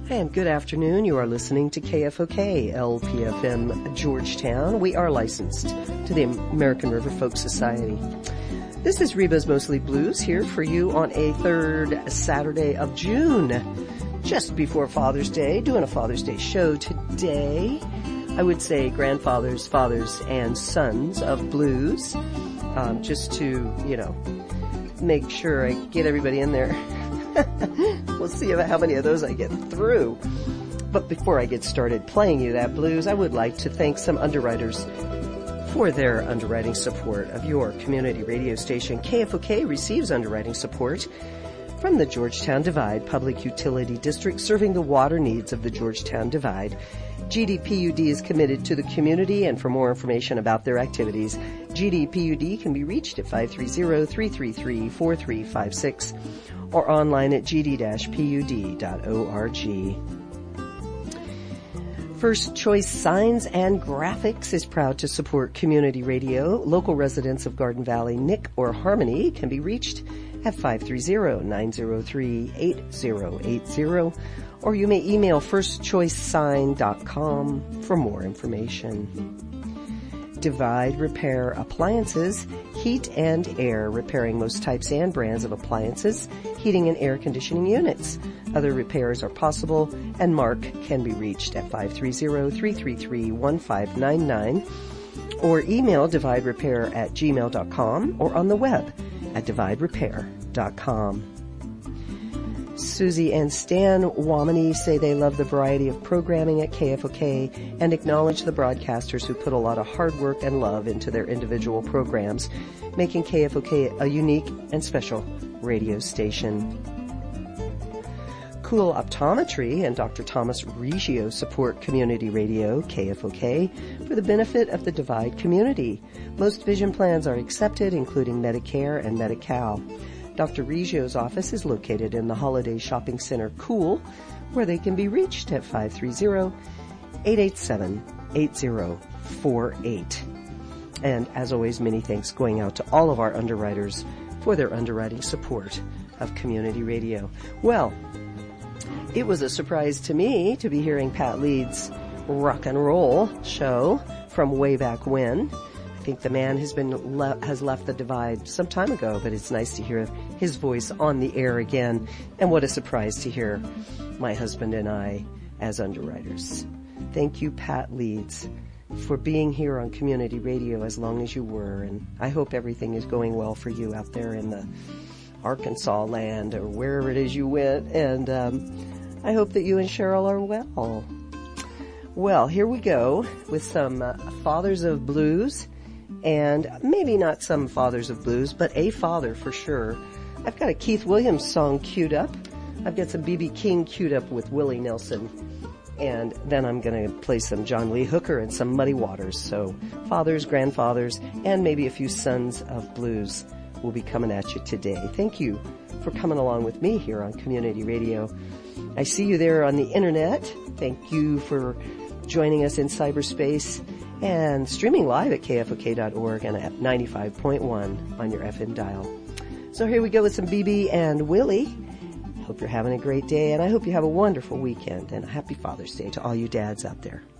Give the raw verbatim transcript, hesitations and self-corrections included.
And good afternoon. You are listening to K F O K, L P F M Georgetown. We are licensed to the American River Folk Society. This is Reba's Mostly Blues here for you on a third Saturday of June, just before Father's Day, doing a Father's Day show today. I would say grandfathers, fathers, and sons of blues, um, just to, you know, make sure I get everybody in there. We'll see about how many of those I get through. But before I get started playing you that blues, I would like to thank some underwriters for their underwriting support of your community radio station. K F O K receives underwriting support from the Georgetown Divide Public Utility District, serving the water needs of the Georgetown Divide. G D P U D is committed to the community, and for more information about their activities, G D P U D can be reached at five three zero, three three three, four three five six or online at g d dash p u d dot org. First Choice Signs and Graphics is proud to support community radio. Local residents of Garden Valley, Nick or Harmony, can be reached at five three zero, nine zero three, eight zero eight zero, or you may email first choice sign dot com for more information. Divide Repair Appliances, heat and air, repairing most types and brands of appliances, heating and air conditioning units. Other repairs are possible, and Mark can be reached at five three zero, three three three, one five nine nine, or email divide repair at gmail dot com, or on the web at divide repair dot com. Susie and Stan Wamini say they love the variety of programming at K F O K and acknowledge the broadcasters who put a lot of hard work and love into their individual programs, making K F O K a unique and special radio station. Cool Optometry and Doctor Thomas Reggio support community radio, K F O K, for the benefit of the Divide community. Most vision plans are accepted, including Medicare and Medi-Cal. Doctor Reggio's office is located in the Holiday Shopping Center, Cool, where they can be reached at five three zero, eight eight seven, eight zero four eight. And as always, many thanks going out to all of our underwriters for their underwriting support of community radio. Well, it was a surprise to me to be hearing Pat Leeds' rock and roll show from way back when. I think the man has been le- has left the Divide some time ago, but it's nice to hear his voice on the air again. And what a surprise to hear my husband and I as underwriters. Thank you, Pat Leeds, for being here on community radio as long as you were. And I hope everything is going well for you out there in the Arkansas land or wherever it is you went. And um, I hope that you and Cheryl are well. Well, here we go with some uh, Fathers of Blues. And maybe not some fathers of blues, but a father for sure. I've got a Keith Williams song queued up. I've got some B B King queued up with Willie Nelson. And then I'm going to play some John Lee Hooker and some Muddy Waters. So fathers, grandfathers, and maybe a few sons of blues will be coming at you today. Thank you for coming along with me here on Community Radio. I see you there on the internet. Thank you for joining us in cyberspace. And streaming live at K F O K dot org and at ninety-five point one on your F M dial. So here we go with some B B and Willie. Hope you're having a great day, and I hope you have a wonderful weekend, and a happy Father's Day to all you dads out there.